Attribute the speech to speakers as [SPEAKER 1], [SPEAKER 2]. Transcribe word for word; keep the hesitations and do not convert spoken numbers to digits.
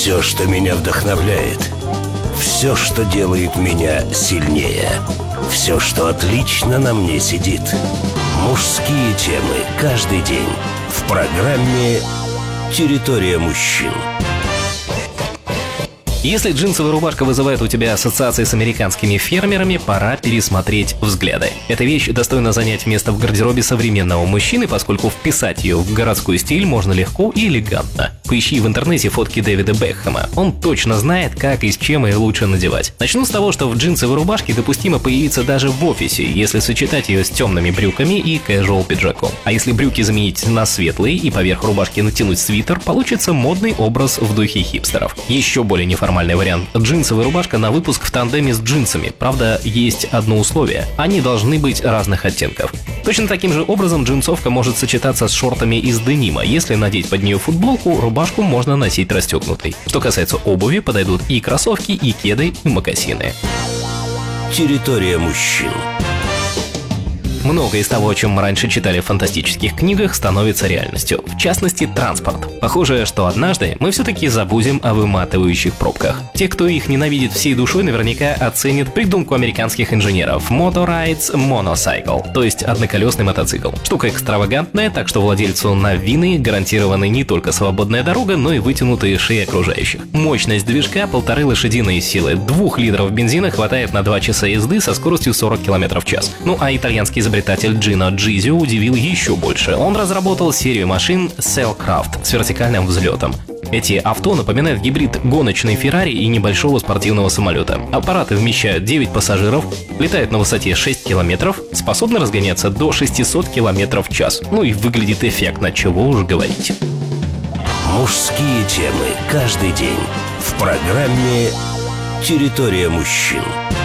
[SPEAKER 1] Все, что меня вдохновляет. Все, что делает меня сильнее. Все, что отлично на мне сидит. Мужские темы каждый день в программе «Территория мужчин».
[SPEAKER 2] Если джинсовая рубашка вызывает у тебя ассоциации с американскими фермерами, пора пересмотреть взгляды. Эта вещь достойна занять место в гардеробе современного мужчины, поскольку вписать ее в городской стиль можно легко и элегантно. Поищи в интернете фотки Дэвида Бекхэма. Он точно знает, как и с чем ее лучше надевать. Начну с того, что в джинсовой рубашке допустимо появиться даже в офисе, если сочетать ее с темными брюками и casual пиджаком. А если брюки заменить на светлые и поверх рубашки натянуть свитер, получится модный образ в духе хипстеров. Еще более неформальный Нормальный вариант. Джинсовая рубашка на выпуск в тандеме с джинсами. Правда, есть одно условие. Они должны быть разных оттенков. Точно таким же образом джинсовка может сочетаться с шортами из денима. Если надеть под нее футболку, рубашку можно носить расстегнутой. Что касается обуви, подойдут и кроссовки, и кеды, и мокасины.
[SPEAKER 1] Территория мужчин.
[SPEAKER 2] Многое из того, о чем мы раньше читали в фантастических книгах, становится реальностью. В частности, транспорт. Похоже, что однажды мы все-таки забудем о выматывающих пробках. Те, кто их ненавидит всей душой, наверняка оценят придумку американских инженеров Motorides Monocycle, то есть одноколесный мотоцикл. Штука экстравагантная, так что владельцу новины гарантированы не только свободная дорога, но и вытянутые шеи окружающих. Мощность движка полторы лошадиные силы. Двух литров бензина хватает на два часа езды со скоростью сорок километров в час. Ну а итальянский изобретатель Джино Джизио удивил еще больше. Он разработал серию машин Cellcraft с вертикальным взлетом. Эти авто напоминают гибрид гоночной Феррари и небольшого спортивного самолета. Аппараты вмещают девять пассажиров, летают на высоте шесть километров, способны разгоняться до шестьсот километров в час. Ну и выглядит эффектно, чего уж говорить.
[SPEAKER 1] Мужские темы каждый день в программе «Территория мужчин».